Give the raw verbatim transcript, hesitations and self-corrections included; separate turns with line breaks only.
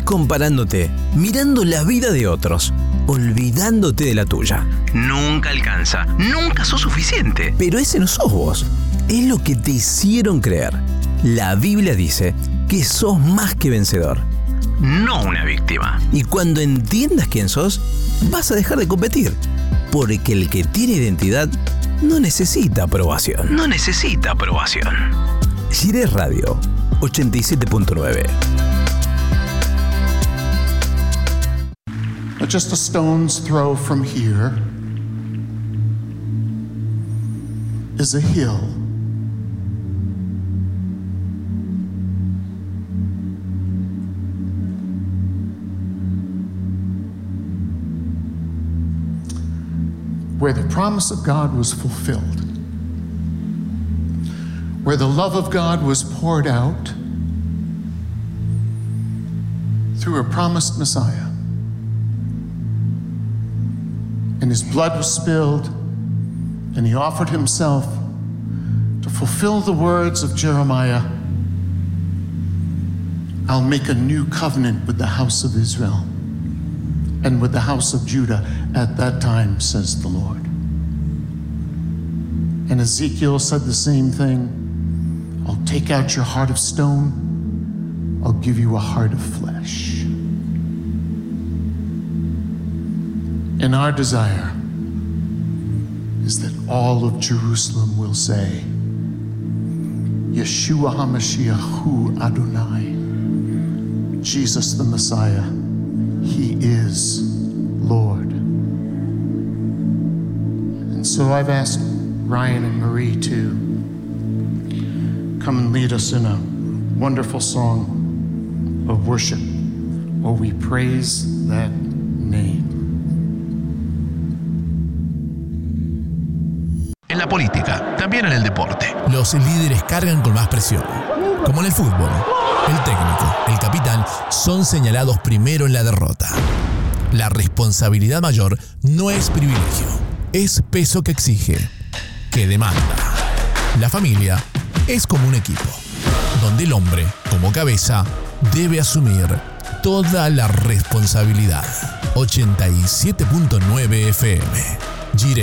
comparándote, mirando la vida de otros, olvidándote de la tuya. Nunca alcanza, nunca sos suficiente. Pero ese no sos vos, es lo que te hicieron creer. La Biblia dice que sos más que vencedor, no una víctima. Y cuando entiendas quién sos, vas a dejar de competir, porque el que tiene identidad no necesita aprobación. No necesita aprobación. Jiré Radio ochenta y siete punto nueve.
Just a stone's throw from here is a hill. Where the promise of God was fulfilled, where the love of God was poured out through a promised Messiah, and his blood was spilled, and he offered himself to fulfill the words of Jeremiah, I'll make a new covenant with the house of Israel and with the house of Judah at that time, says the Lord. And Ezekiel said the same thing. I'll take out your heart of stone, I'll give you a heart of flesh. And our desire is that all of Jerusalem will say, Yeshua HaMashiach Hu Adonai, Jesus the Messiah, He is Lord. And so I've asked Ryan and Marie to come and lead us in a wonderful song of worship, or we praise that name.
En la política, también en el deporte.
Los líderes cargan con más presión. Como en el fútbol, el técnico, el capitán, son señalados primero en la derrota. La responsabilidad mayor no es privilegio, es peso que exige, que demanda. La familia es como un equipo, donde el hombre, como cabeza, debe asumir toda la responsabilidad. ochenta y siete punto nueve F M. Jiré.